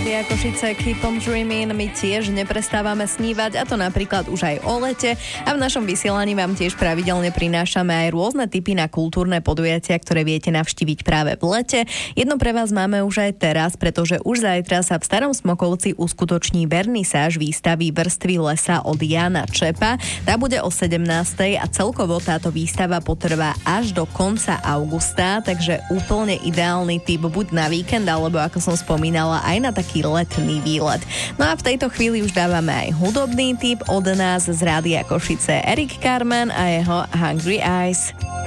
Rádia Košice, Keep on Dreaming. My tiež neprestávame snívať, a to napríklad už aj o lete. A v našom vysielaní vám tiež pravidelne prinášame aj rôzne tipy na kultúrne podujatia, ktoré viete navštíviť práve v lete. Jedno pre vás máme už aj teraz, pretože už zajtra sa v Starom Smokovci uskutoční vernisáž výstavy Vrstvy lesa od Jána Čepa. Tá bude o 17:00 a celkovo táto výstava potrvá až do konca augusta, takže úplne ideálny tip buď na víkend, alebo ako som spomínala, aj na taký letný výlet. No a v tejto chvíli už dávame aj hudobný tip od nás z Rádia Košice, Erik Carmen a jeho Hungry Eyes.